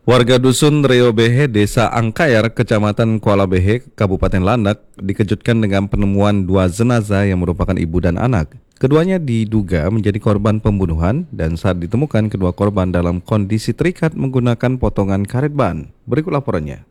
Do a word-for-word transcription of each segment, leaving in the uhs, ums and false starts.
Warga Dusun Reo Behe, Desa Angkayar, Kecamatan Kuala Behe, Kabupaten Landak, dikejutkan dengan penemuan dua jenazah yang merupakan ibu dan anak. Keduanya diduga menjadi korban pembunuhan dan saat ditemukan kedua korban dalam kondisi terikat menggunakan potongan karet ban. Berikut laporannya.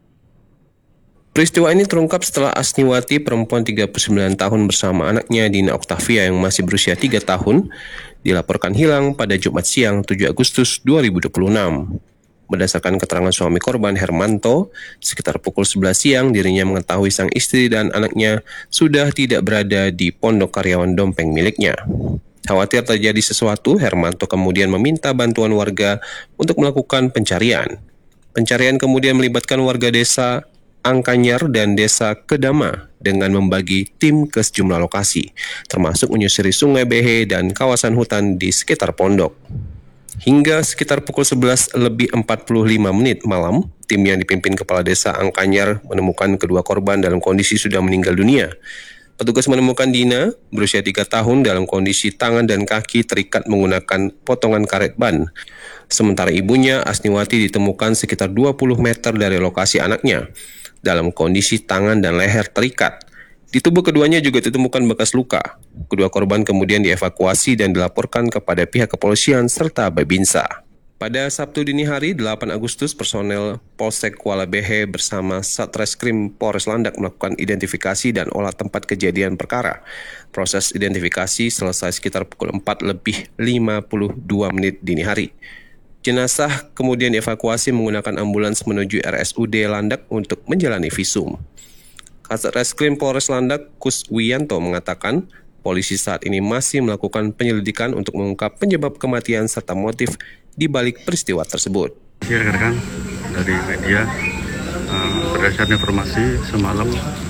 Peristiwa ini terungkap setelah Asniwati, perempuan tiga puluh sembilan tahun bersama anaknya Dina Oktavia yang masih berusia tiga tahun, dilaporkan hilang pada Jumat siang tujuh Agustus dua ribu dua puluh enam. Berdasarkan keterangan suami korban Hermanto, sekitar pukul sebelas siang dirinya mengetahui sang istri dan anaknya sudah tidak berada di pondok karyawan dompeng miliknya. Khawatir terjadi sesuatu, Hermanto kemudian meminta bantuan warga untuk melakukan pencarian. Pencarian kemudian melibatkan warga desa Angkanyar dan desa Kedama dengan membagi tim ke sejumlah lokasi, termasuk menyusuri Sungai Behe dan kawasan hutan di sekitar pondok. Hingga sekitar pukul sebelas lebih empat puluh lima menit malam, tim yang dipimpin Kepala Desa Angkanyar menemukan kedua korban dalam kondisi sudah meninggal dunia. Petugas menemukan Dina, berusia tiga tahun, dalam kondisi tangan dan kaki terikat menggunakan potongan karet ban. Sementara ibunya, Asniwati, ditemukan sekitar dua puluh meter dari lokasi anaknya, dalam kondisi tangan dan leher terikat. Di tubuh keduanya juga ditemukan bekas luka. Kedua korban kemudian dievakuasi dan dilaporkan kepada pihak kepolisian serta Babinsa. Pada Sabtu dini hari, delapan Agustus, personel Polsek Kuala Behe bersama Satreskrim Polres Landak melakukan identifikasi dan olah tempat kejadian perkara. Proses identifikasi selesai sekitar pukul empat lebih lima puluh dua menit dini hari. Jenazah kemudian dievakuasi menggunakan ambulans menuju R S U D Landak untuk menjalani visum. Satreskrim Polres Landak, Kus Wiyanto, mengatakan polisi saat ini masih melakukan penyelidikan untuk mengungkap penyebab kematian serta motif di balik peristiwa tersebut. Rekan-rekan dari media, uh, berdasarkan informasi semalam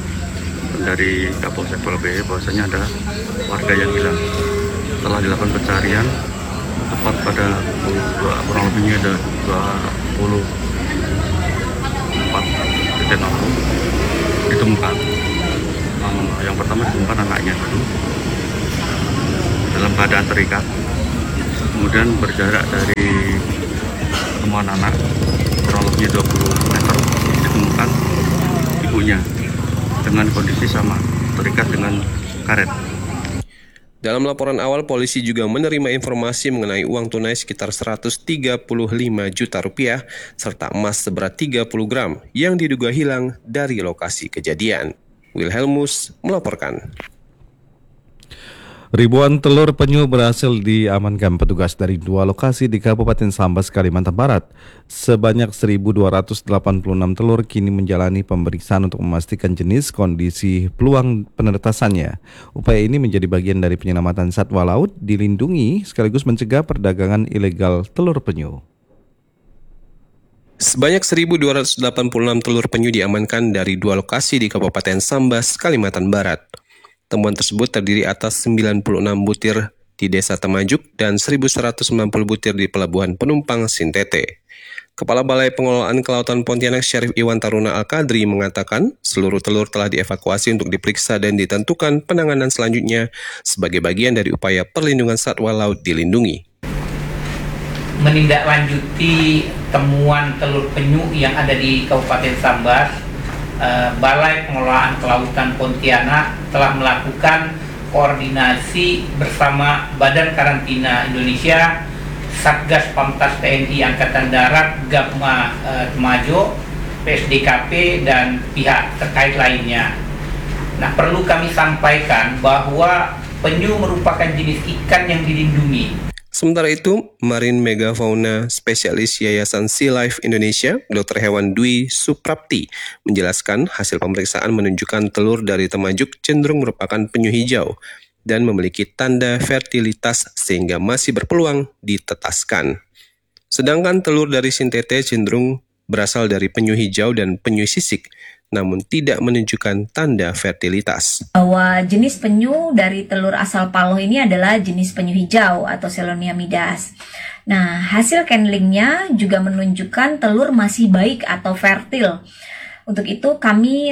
dari Kapolsek Kuala Behe bahwasanya ada warga yang hilang. Setelah dilakukan pencarian, tepat pada dua, kurang lebihnya ada dua puluh empat titik nol ditemukan. Um, yang pertama ditemukan anaknya dulu dalam keadaan terikat, kemudian berjarak dari temuan anak kurang lebih dua puluh meter ditemukan ibunya dengan kondisi sama, terikat dengan karet. Dalam laporan awal, polisi juga menerima informasi mengenai uang tunai sekitar seratus tiga puluh lima juta rupiah serta emas seberat tiga puluh gram yang diduga hilang dari lokasi kejadian. Wilhelmus melaporkan. Ribuan telur penyu berhasil diamankan petugas dari dua lokasi di Kabupaten Sambas, Kalimantan Barat. Sebanyak seribu dua ratus delapan puluh enam telur kini menjalani pemeriksaan untuk memastikan jenis, kondisi, peluang penetasannya. Upaya ini menjadi bagian dari penyelamatan satwa laut dilindungi sekaligus mencegah perdagangan ilegal telur penyu. Sebanyak seribu dua ratus delapan puluh enam telur penyu diamankan dari dua lokasi di Kabupaten Sambas, Kalimantan Barat. Temuan tersebut terdiri atas sembilan puluh enam butir di Desa Temajuk dan seribu seratus sembilan puluh butir di Pelabuhan Penumpang Sintete. Kepala Balai Pengelolaan Kelautan Pontianak, Syarif Iwan Taruna Al-Kadri, mengatakan seluruh telur telah dievakuasi untuk diperiksa dan ditentukan penanganan selanjutnya sebagai bagian dari upaya perlindungan satwa laut dilindungi. Menindaklanjuti temuan telur penyu yang ada di Kabupaten Sambas, Balai Pengelolaan Kelautan Pontianak telah melakukan koordinasi bersama Badan Karantina Indonesia, Satgas Pamtas T N I Angkatan Darat, Gapma eh, Temajo, P S D K P, dan pihak terkait lainnya. Nah, perlu kami sampaikan bahwa penyu merupakan jenis ikan yang dilindungi. Sementara itu, Marine Megafauna Spesialis Yayasan Sea Life Indonesia, Dokter Hewan Dwi Suprapti, menjelaskan hasil pemeriksaan menunjukkan telur dari Temajuk cenderung merupakan penyu hijau dan memiliki tanda fertilitas sehingga masih berpeluang ditetaskan. Sedangkan telur dari Sintete cenderung berasal dari penyu hijau dan penyu sisik, namun tidak menunjukkan tanda fertilitas. Bahwa jenis penyu dari telur asal Paloh ini adalah jenis penyu hijau atau Selonia midas. Nah, hasil candlingnya juga menunjukkan telur masih baik atau fertil. Untuk itu kami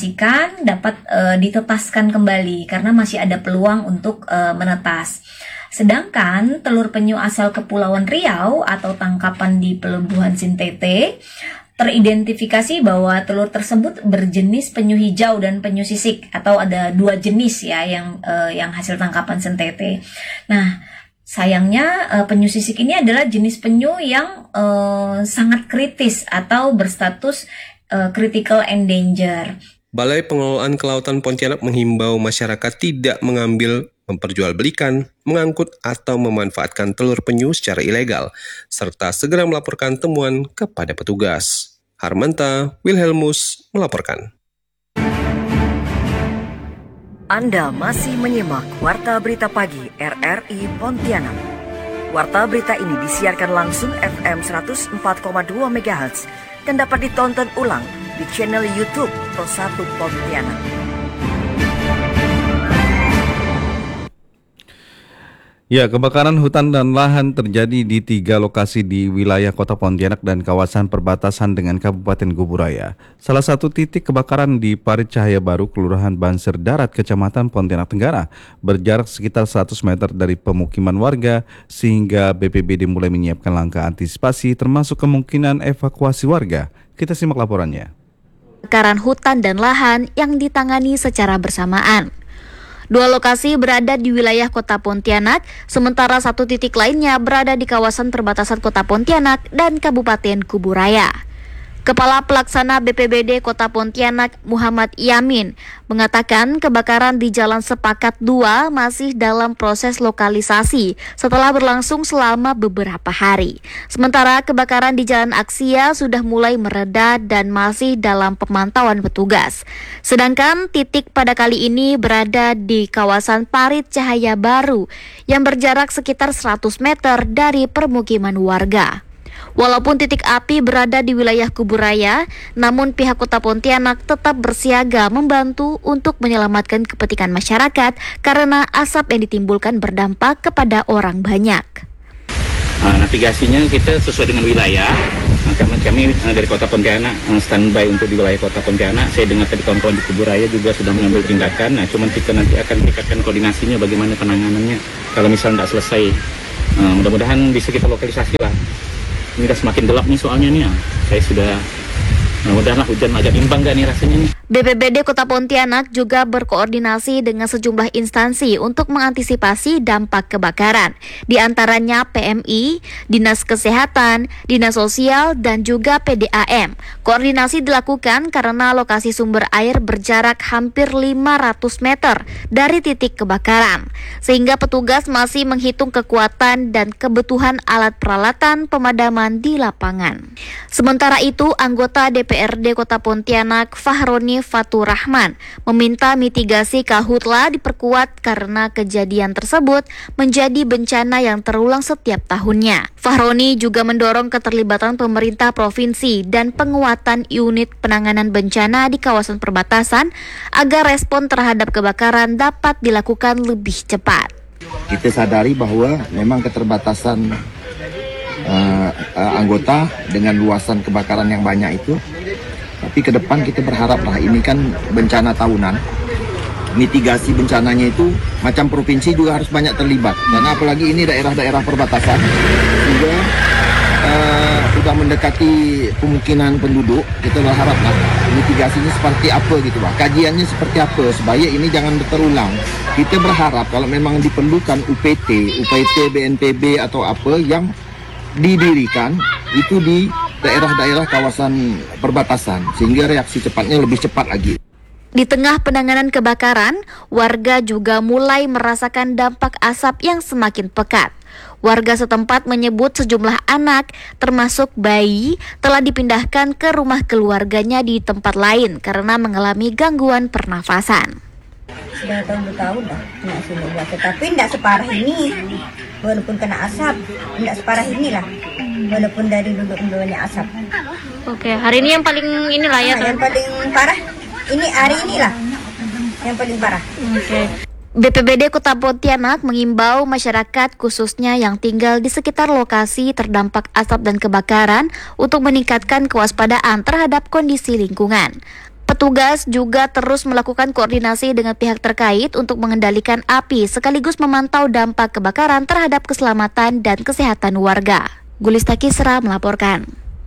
rekomendasikan dapat e, ditetaskan kembali karena masih ada peluang untuk e, menetas. Sedangkan telur penyu asal Kepulauan Riau atau tangkapan di Pelabuhan Sintete teridentifikasi bahwa telur tersebut berjenis penyu hijau dan penyu sisik, atau ada dua jenis ya yang uh, yang hasil tangkapan Sintete. Nah, sayangnya uh, penyu sisik ini adalah jenis penyu yang uh, sangat kritis atau berstatus uh, critical endanger. Balai Pengelolaan Kelautan Pontianak menghimbau masyarakat tidak mengambil, memperjualbelikan, mengangkut, atau memanfaatkan telur penyu secara ilegal, serta segera melaporkan temuan kepada petugas. Harmanta Wilhelmus melaporkan. Anda masih menyimak Warta Berita Pagi R R I Pontianak. Warta berita ini disiarkan langsung F M seratus empat koma dua megahertz dan dapat ditonton ulang di channel YouTube Pro satu Pontianak. Ya, kebakaran hutan dan lahan terjadi di tiga lokasi di wilayah Kota Pontianak dan kawasan perbatasan dengan Kabupaten Kuburaya. Salah satu titik kebakaran di Parit Cahaya Baru, Kelurahan Banser Darat, Kecamatan Pontianak Tenggara, berjarak sekitar seratus meter dari pemukiman warga, sehingga B P B D mulai menyiapkan langkah antisipasi termasuk kemungkinan evakuasi warga. Kita simak laporannya. Kebakaran hutan dan lahan yang ditangani secara bersamaan. Dua lokasi berada di wilayah Kota Pontianak, sementara satu titik lainnya berada di kawasan perbatasan Kota Pontianak dan Kabupaten Kuburaya. Kepala Pelaksana B P B D Kota Pontianak Muhammad Yamin mengatakan kebakaran di Jalan Sepakat dua masih dalam proses lokalisasi setelah berlangsung selama beberapa hari. Sementara kebakaran di Jalan Aksia sudah mulai mereda dan masih dalam pemantauan petugas. Sedangkan titik pada kali ini berada di kawasan Parit Cahaya Baru yang berjarak sekitar seratus meter dari permukiman warga. Walaupun titik api berada di wilayah Kuburaya, namun pihak Kota Pontianak tetap bersiaga membantu untuk menyelamatkan kepentingan masyarakat karena asap yang ditimbulkan berdampak kepada orang banyak. Uh, navigasinya kita sesuai dengan wilayah. Nah, karena kami uh, dari Kota Pontianak uh, standby untuk di wilayah Kota Pontianak. Saya dengar tadi kawan-kawan di Kuburaya juga sudah mengambil tindakan. Nah, cuman kita nanti akan tingkatkan koordinasinya bagaimana penanganannya kalau misalnya tidak selesai. Uh, mudah-mudahan bisa kita lokalisasi lah. Ini udah semakin gelap nih soalnya nih. Saya sudah, nah, mudah-mudahan hujan agak imbang gak nih rasanya nih. B P B D Kota Pontianak juga berkoordinasi dengan sejumlah instansi untuk mengantisipasi dampak kebakaran. Di antaranya P M I, Dinas Kesehatan, Dinas Sosial, dan juga P D A M. Koordinasi dilakukan karena lokasi sumber air berjarak hampir lima ratus meter dari titik kebakaran. Sehingga petugas masih menghitung kekuatan dan kebutuhan alat peralatan pemadaman di lapangan. Sementara itu, anggota D P R D Kota Pontianak Fahroni Fatur Rahman meminta mitigasi karhutla diperkuat karena kejadian tersebut menjadi bencana yang terulang setiap tahunnya. Fahroni juga mendorong keterlibatan pemerintah provinsi dan penguatan unit penanganan bencana di kawasan perbatasan agar respon terhadap kebakaran dapat dilakukan lebih cepat. Kita sadari bahwa memang keterbatasan uh, uh, anggota dengan luasan kebakaran yang banyak itu. Tapi ke depan kita berharaplah, ini kan bencana tahunan, mitigasi bencananya itu macam provinsi juga harus banyak terlibat. Karena apalagi ini daerah-daerah perbatasan juga uh, sudah mendekati pemukiman penduduk. Kita berharaplah mitigasinya seperti apa gitu Pak, kajiannya seperti apa supaya ini jangan terulang. Kita berharap kalau memang diperlukan U P T, U P T, B N P B atau apa yang didirikan itu di daerah-daerah kawasan perbatasan sehingga reaksi cepatnya lebih cepat lagi. Di tengah penanganan kebakaran, warga juga mulai merasakan dampak asap yang semakin pekat. Warga setempat menyebut sejumlah anak, termasuk bayi, telah dipindahkan ke rumah keluarganya di tempat lain karena mengalami gangguan pernafasan. Sudah tahun-tahun dah kena sini biasa, tapi tidak separah ini. Walaupun kena asap, tidak separah inilah. Walaupun dari dulu banyak asap. Oke, hari ini yang paling inilah ya. Nah, yang paling parah ini hari inilah yang paling parah. Oke. B P B D Kota Pontianak mengimbau masyarakat khususnya yang tinggal di sekitar lokasi terdampak asap dan kebakaran untuk meningkatkan kewaspadaan terhadap kondisi lingkungan. Petugas juga terus melakukan koordinasi dengan pihak terkait untuk mengendalikan api sekaligus memantau dampak kebakaran terhadap keselamatan dan kesehatan warga. Gulista Kisra melaporkan.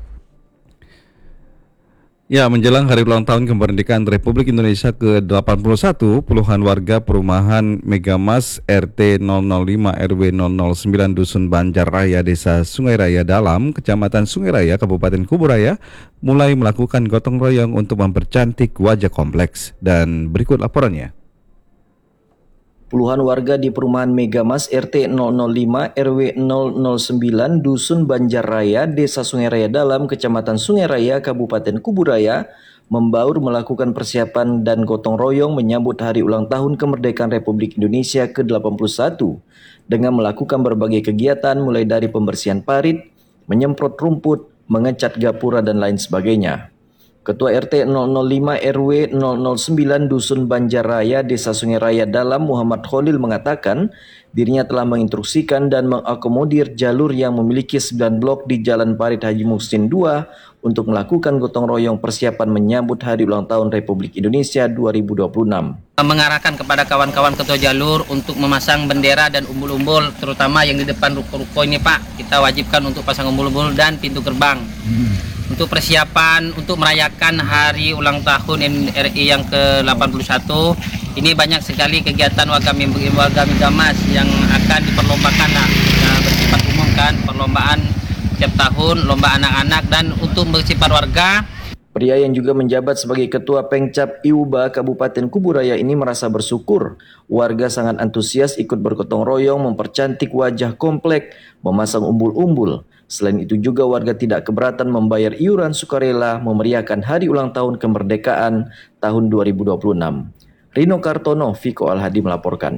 Ya, menjelang hari ulang tahun kemerdekaan Republik Indonesia ke delapan puluh satu, puluhan warga perumahan Megamas R T nol nol lima R W nol nol sembilan Dusun Banjar Raya, Desa Sungai Raya Dalam, Kecamatan Sungai Raya, Kabupaten Kuburaya, mulai melakukan gotong royong untuk mempercantik wajah kompleks. Dan berikut laporannya. Puluhan warga di perumahan Megamas R T nol nol lima R W nol nol sembilan Dusun Banjar Raya, Desa Sungai Raya Dalam, Kecamatan Sungai Raya, Kabupaten Kuburaya, membaur melakukan persiapan dan gotong royong menyambut hari ulang tahun kemerdekaan Republik Indonesia ke delapan puluh satu dengan melakukan berbagai kegiatan mulai dari pembersihan parit, menyemprot rumput, mengecat gapura, dan lain sebagainya. Ketua R T nol nol lima R W nol nol sembilan Dusun Banjar Raya, Desa Sungai Raya Dalam, Muhammad Khalil mengatakan dirinya telah menginstruksikan dan mengakomodir jalur yang memiliki sembilan blok di Jalan Parit Haji Muhsin dua untuk melakukan gotong royong persiapan menyambut Hari Ulang Tahun Republik Indonesia dua ribu dua puluh enam. Mengarahkan kepada kawan-kawan ketua jalur untuk memasang bendera dan umbul-umbul, terutama yang di depan ruko-ruko ini Pak, kita wajibkan untuk pasang umbul-umbul dan pintu gerbang. Hmm. Untuk persiapan untuk merayakan hari ulang tahun N R I yang ke delapan puluh satu, ini banyak sekali kegiatan warga warga Megamas yang akan diperlombakan lah, nah, bersifat umum kan, perlombaan setiap tahun, lomba anak-anak, dan untuk bersifat warga. Pria yang juga menjabat sebagai Ketua Pengcap I U B A Kabupaten Kuburaya ini merasa bersyukur warga sangat antusias ikut bergotong royong mempercantik wajah komplek, memasang umbul-umbul. Selain itu juga warga tidak keberatan membayar iuran sukarela memeriahkan Hari Ulang Tahun Kemerdekaan tahun dua ribu dua puluh enam. Rino Kartono, Viko Alhadi melaporkan.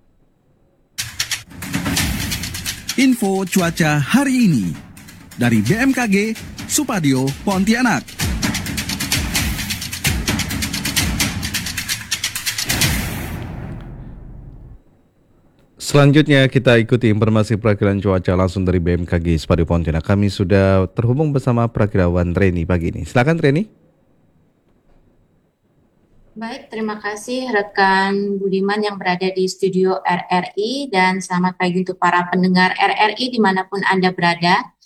Info cuaca hari ini dari B M K G Supadio Pontianak. Selanjutnya kita ikuti informasi perakiraan cuaca langsung dari B M K G Supadio Pontianak. Kami sudah terhubung bersama perakirawan Reni pagi ini. Silakan Reni. Baik, terima kasih rekan Budiman yang berada di studio R R I, dan selamat pagi untuk para pendengar R R I dimanapun Anda berada.